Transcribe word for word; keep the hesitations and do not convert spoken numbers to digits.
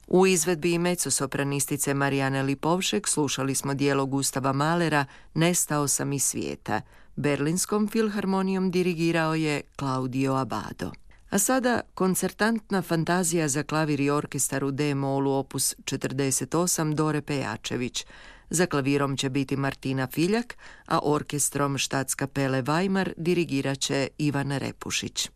U izvedbi mezzosopranistice Marijane Lipovšek slušali smo dijelo Gustava Mahlera Nestao sam iz svijeta. Berlinskom filharmonijom dirigirao je Claudio Abbado. A sada koncertantna fantazija za klavir i orkestar u D-molu opus četrdeset osam Dore Pejačević. Za klavirom će biti Martina Filjak, a orkestrom Staatskapele Weimar dirigirat će Ivan Repušić.